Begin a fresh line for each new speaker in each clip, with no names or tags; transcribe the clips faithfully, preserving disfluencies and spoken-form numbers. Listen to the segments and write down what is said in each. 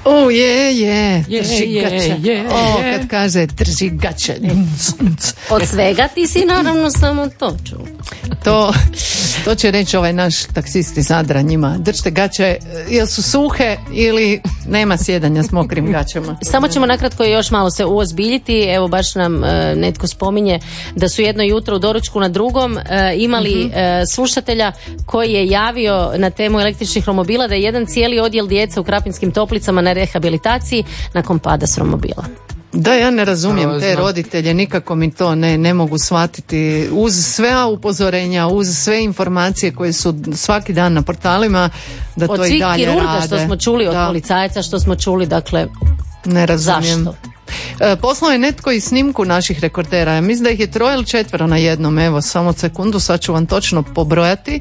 O, je, je,
je,
drži
je,
gače.
je,
O,
je.
kad kaže drži gače.
Od svega ti si naravno samo to čuo.
To, to će reći ovaj naš taksist iz Zadra njima. Držite gače, jel su suhe ili nema sjedanja s mokrim gaćama?
Samo ćemo nakratko još malo se uozbiljiti. Evo baš nam e, netko spominje da su jedno jutro u doručku na drugom e, imali
Mhm.
e, slušatelja koji je javio na temu električnih romobila da je jedan cijeli odjel djece u Krapinskim Toplicama na rehabilitaciji nakon pada s romobila.
Da, ja ne razumijem te
Grozno.
roditelje, nikako mi to ne, ne mogu shvatiti. Uz sve upozorenja, uz sve informacije koje su svaki dan na portalima, da
Od
to i
svih
dalje
kirurga
rade.
što smo čuli, od
Da,
policajaca što smo čuli, dakle,
ne razumijem.
zašto?
E, poslao je netko i snimku naših rekordera. Ja mislim da ih je troje ili četvero na jednom. Evo, samo sekundu, sad ću vam točno pobrojati.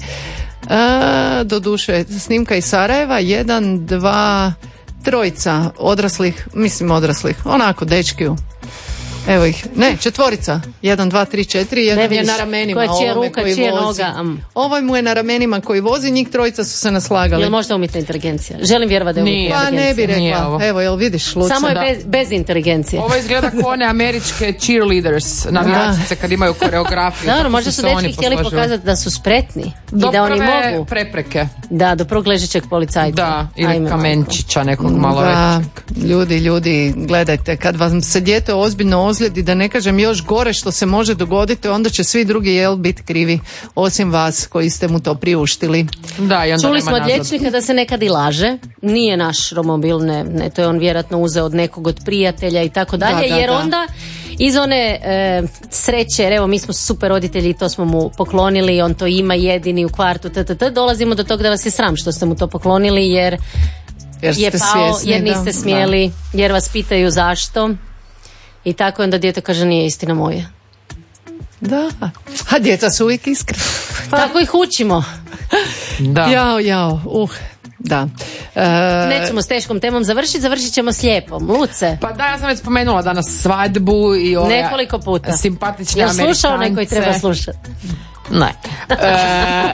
E, doduše, snimka iz Sarajeva, jedan, dva, trojica odraslih, mislim odraslih, onako dečkiju. Evo ih, ne, četvorica. Jedan, dva, tri, četiri, jedan
Ne
je
vidiš,
na ramenima
koja čija
ovome
ruka,
koji
čija
vozi.
noga, am.
Ovaj mu je na ramenima koji vozi, njih trojica su se naslagali.
Jel možda umjetna inteligencija? Želim vjerovati da je
Nije.
umjetna
Pa ne bi
inteligencija.
Nije
rekla.
ovo.
Evo, jel vidiš, Luca?
Samo je
Da.
bez, bez inteligencije.
Ovo izgleda kao one američke cheerleaders, navijačice kad imaju koreografiju.
Dobro,
kako
možda su
se oni
dečki htjeli
posložili.
pokazati da su spretni
Do
i da oni
prve
mogu.
prepreke.
Da, do prvog ležećeg policajca.
Da, ili
Ajme,
kamenčića nekog malo
Da,
većeg.
ljudi, ljudi, gledajte, kad vam se dijete ozbiljno ozlijedi, da ne kažem još gore što se može dogoditi, onda će svi drugi jel biti krivi, osim vas koji ste mu to priuštili.
Da, i onda
Čuli
nema
smo od
nazad.
liječnika da se nekad i laže. Nije naš romobil, ne, ne, to je on vjerojatno uzeo od nekog od prijatelja i tako dalje,
Da, da,
jer
da.
onda iz one e, sreće, jer evo mi smo super roditelji i to smo mu poklonili, on to ima jedini u kvartu, ttt, dolazimo do toga da vas je sram što ste mu to poklonili, jer
Jer
je
ste
pao,
svjesni,
jer niste
da.
smjeli, jer vas pitaju zašto. I tako onda dijete kaže nije istina moja.
Da, a djeca su uvijek iskreni.
Tako ih učimo.
Da.
Jao, jao, uh, da. E,
Nećemo s teškom temom završiti, završit ćemo s lijepom. Luce,
Pa da, ja sam već spomenula danas svadbu i ove
nekoliko puta.
simpatične
Jel
Amerikance.
slušao onaj koji treba slušati?
Ne. E,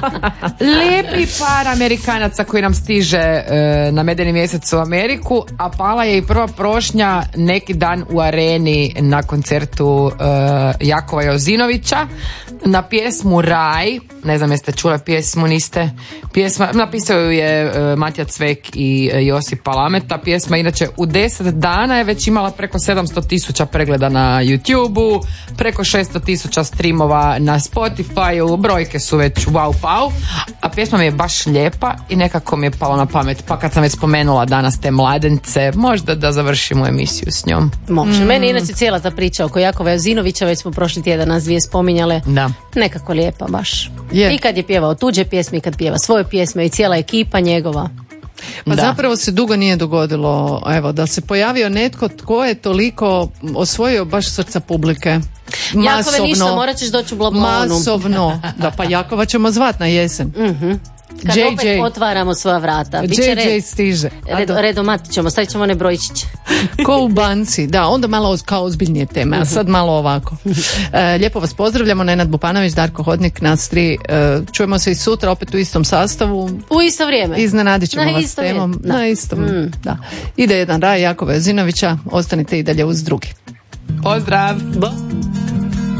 lijepi par Amerikanaca koji nam stiže e, na medeni mjesec u Ameriku, a pala je i prva prošnja neki dan u areni na koncertu e, Jakova Jozinovića na pjesmu Raj. Ne znam jeste čuli pjesmu, niste? Pjesma, napisao ju je e, Matija Cvek i e, Josip Palameta. Pjesma inače u deset dana je već imala preko sedamsto tisuća pregleda na YouTubeu, preko šesto tisuća streamova na Spotify, brojke su već wow pau, a pjesma mi je baš lijepa i nekako mi je palo na pamet, pa kad sam već spomenula danas te mladence, možda da završimo emisiju s njom.
Može. Meni inače cijela ta priča oko Jakova Jozinovića, već smo prošli tjedan nas dvije spominjale,
Da.
nekako lijepa baš.
Je.
I kad je pjevao tuđe pjesme, i kad pjeva svoje pjesme i cijela ekipa njegova.
Pa
Da.
zapravo se dugo nije dogodilo, evo, da se pojavio netko tko je toliko osvojio baš srca publike.
Jakove ništa, morat ćeš doći u Blablonu.
Masovno. Da, pa Jakova ćemo zvat na jesen.
Kad
J J.
opet otvaramo svoja vrata. Biće
J J
red,
stiže. A
red,
do-
redomat ćemo, stavit ćemo one brojčiće.
Ko u banci, da, onda malo oz- kao ozbiljnije teme, a sad malo ovako. E, lijepo vas pozdravljamo, Nenad Bupanović, Darko Hodnik, nas tri. E, čujemo se i sutra opet u istom sastavu.
U isto vrijeme.
Iznenadit ćemo
Na
vas
isto
temom.
vrijeme, da.
Na istom, da. Ide jedan raj Jakova Jozinovića, ostanite i dalje uz drugi.
Pozdrav!
Bo.